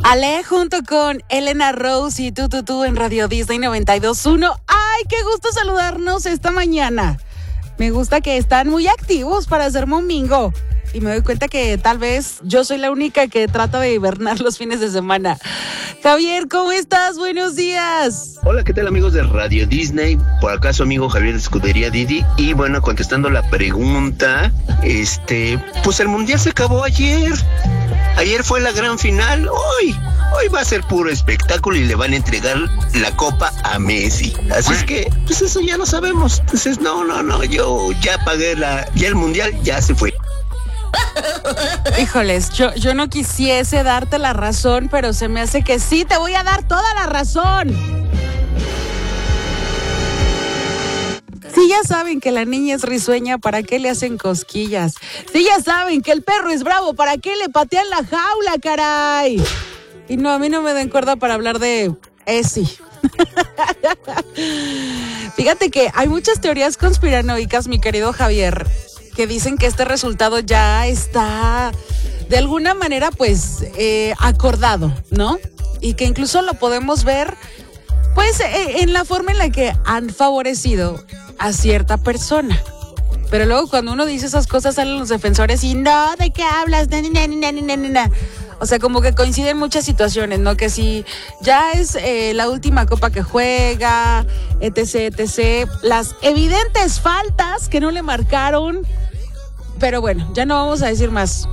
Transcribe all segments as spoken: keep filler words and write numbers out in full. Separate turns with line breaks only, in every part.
Ale junto con Elena Rose y tú, tú, tú en Radio Disney noventa y dos punto uno. ¡Ay, qué gusto saludarnos esta mañana! Me gusta que están muy activos para hacer domingo. Y me doy cuenta que tal vez yo soy la única que trata de hibernar los fines de semana. Javier, ¿cómo estás? Buenos días.
Hola, ¿qué tal amigos de Radio Disney? Por acá su amigo Javier de Escudería Didi. Y bueno, contestando la pregunta, este, pues el Mundial se acabó ayer. Ayer fue la gran final. Hoy, hoy va a ser puro espectáculo y le van a entregar la copa a Messi. Así es que, pues eso ya lo sabemos. Entonces, no, no, no, yo ya pagué la, ya el Mundial ya se fue.
Híjoles, yo, yo no quisiese darte la razón, pero se me hace que sí, te voy a dar toda la razón. Si ya saben que la niña es risueña, ¿para qué le hacen cosquillas? Si ya saben que el perro es bravo, ¿para qué le patean la jaula, caray? Y no, a mí no me den cuerda para hablar de Esi. Fíjate que hay muchas teorías conspiranoicas, mi querido Javier, que dicen que este resultado ya está de alguna manera pues eh, acordado, ¿no? Y que incluso lo podemos ver pues eh, en la forma en la que han favorecido a cierta persona. Pero luego cuando uno dice esas cosas salen los defensores y no, ¿de qué hablas? Na, na, na, na, na, na. O sea, como que coinciden muchas situaciones, ¿no? Que si ya es eh, la última copa que juega, etc, etcétera. Las evidentes faltas que no le marcaron. Pero bueno, ya no vamos a decir más.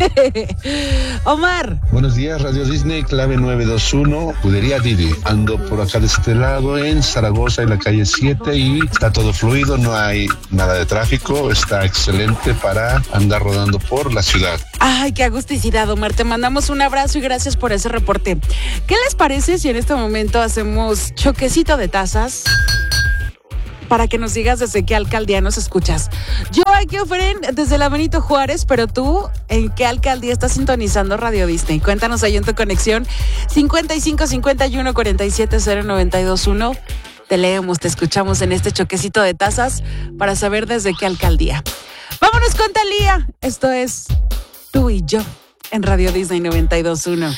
Omar.
Buenos días, Radio Disney, clave nueve dos uno, Escudería Didi. Ando por acá de este lado en Zaragoza, en la calle siete, y está todo fluido, no hay nada de tráfico, está excelente para andar rodando por la ciudad.
Ay, qué agusticidad, Omar. Te mandamos un abrazo y gracias por ese reporte. ¿Qué les parece si en este momento hacemos choquecito de tazas? Para que nos digas desde qué alcaldía nos escuchas. Yo aquí ofrezco desde la Benito Juárez, pero tú, ¿en qué alcaldía estás sintonizando Radio Disney? Cuéntanos ahí en tu conexión cincuenta y cinco cincuenta y uno cuarenta y siete cero noventa y dos uno. Te leemos, te escuchamos en este choquecito de tazas para saber desde qué alcaldía. Vámonos con Thalía. Esto es Tú y Yo en Radio Disney noventa y dos uno.